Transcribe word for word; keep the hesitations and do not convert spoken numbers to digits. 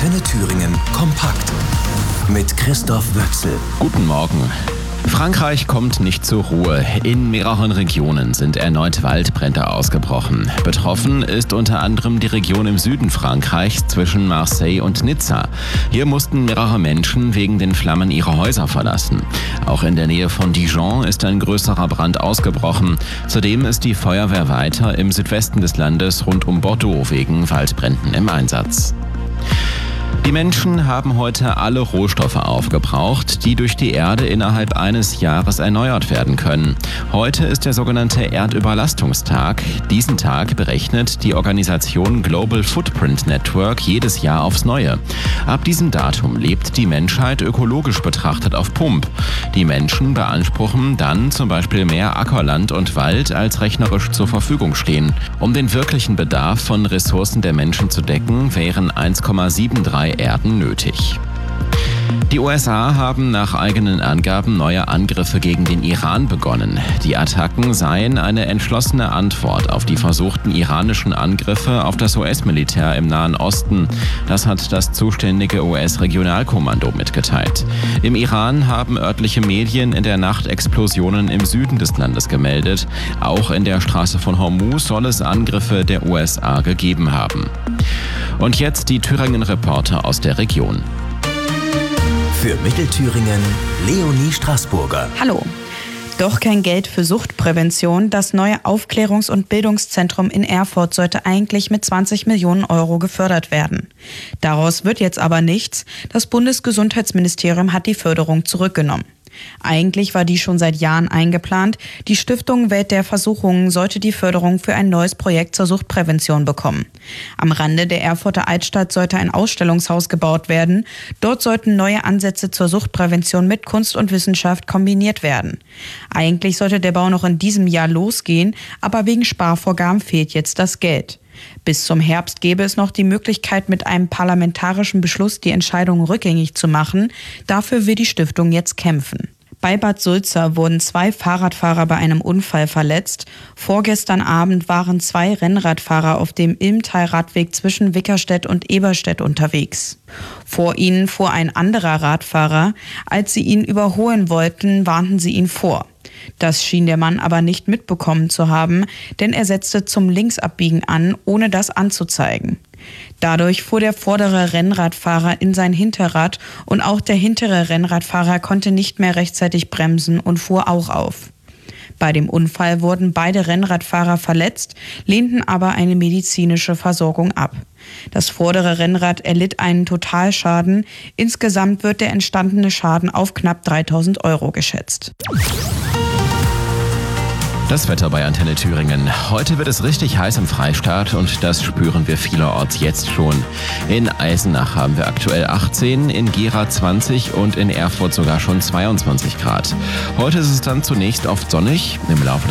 Antenne Thüringen kompakt mit Christoph Wöchsel. Guten Morgen. Frankreich kommt nicht zur Ruhe. In mehreren Regionen sind erneut Waldbrände ausgebrochen. Betroffen ist unter anderem die Region im Süden Frankreichs zwischen Marseille und Nizza. Hier mussten mehrere Menschen wegen den Flammen ihre Häuser verlassen. Auch in der Nähe von Dijon ist ein größerer Brand ausgebrochen. Zudem ist die Feuerwehr weiter im Südwesten des Landes rund um Bordeaux wegen Waldbränden im Einsatz. Die Menschen haben heute alle Rohstoffe aufgebraucht, die durch die Erde innerhalb eines Jahres erneuert werden können. Heute ist der sogenannte Erdüberlastungstag. Diesen Tag berechnet die Organisation Global Footprint Network jedes Jahr aufs Neue. Ab diesem Datum lebt die Menschheit ökologisch betrachtet auf Pump. Die Menschen beanspruchen dann zum Beispiel mehr Ackerland und Wald, als rechnerisch zur Verfügung stehen. Um den wirklichen Bedarf von Ressourcen der Menschen zu decken, wären eins Komma drei sieben Erden nötig. Die U S A haben nach eigenen Angaben neue Angriffe gegen den Iran begonnen. Die Attacken seien eine entschlossene Antwort auf die versuchten iranischen Angriffe auf das U S-Militär im Nahen Osten. Das hat das zuständige U S-Regionalkommando mitgeteilt. Im Iran haben örtliche Medien in der Nacht Explosionen im Süden des Landes gemeldet. Auch in der Straße von Hormuz soll es Angriffe der U S A gegeben haben. Und jetzt die Thüringen-Reporter aus der Region. Für Mittelthüringen Leonie Straßburger. Hallo. Doch kein Geld für Suchtprävention. Das neue Aufklärungs- und Bildungszentrum in Erfurt sollte eigentlich mit zwanzig Millionen Euro gefördert werden. Daraus wird jetzt aber nichts. Das Bundesgesundheitsministerium hat die Förderung zurückgenommen. Eigentlich war die schon seit Jahren eingeplant. Die Stiftung Welt der Versuchungen sollte die Förderung für ein neues Projekt zur Suchtprävention bekommen. Am Rande der Erfurter Altstadt sollte ein Ausstellungshaus gebaut werden. Dort sollten neue Ansätze zur Suchtprävention mit Kunst und Wissenschaft kombiniert werden. Eigentlich sollte der Bau noch in diesem Jahr losgehen, aber wegen Sparvorgaben fehlt jetzt das Geld. Bis zum Herbst gäbe es noch die Möglichkeit, mit einem parlamentarischen Beschluss die Entscheidung rückgängig zu machen. Dafür will die Stiftung jetzt kämpfen. Bei Bad Sulza wurden zwei Fahrradfahrer bei einem Unfall verletzt. Vorgestern Abend waren zwei Rennradfahrer auf dem Ilmtal-Radweg zwischen Wickerstedt und Eberstedt unterwegs. Vor ihnen fuhr ein anderer Radfahrer. Als sie ihn überholen wollten, warnten sie ihn vor. Das schien der Mann aber nicht mitbekommen zu haben, denn er setzte zum Linksabbiegen an, ohne das anzuzeigen. Dadurch fuhr der vordere Rennradfahrer in sein Hinterrad und auch der hintere Rennradfahrer konnte nicht mehr rechtzeitig bremsen und fuhr auch auf. Bei dem Unfall wurden beide Rennradfahrer verletzt, lehnten aber eine medizinische Versorgung ab. Das vordere Rennrad erlitt einen Totalschaden. Insgesamt wird der entstandene Schaden auf knapp dreitausend Euro geschätzt. Das Wetter bei Antenne Thüringen. Heute wird es richtig heiß im Freistaat und das spüren wir vielerorts jetzt schon. In Eisenach haben wir aktuell achtzehn, in Gera zwanzig und in Erfurt sogar schon zweiundzwanzig Grad. Heute ist es dann zunächst oft sonnig. Im Laufe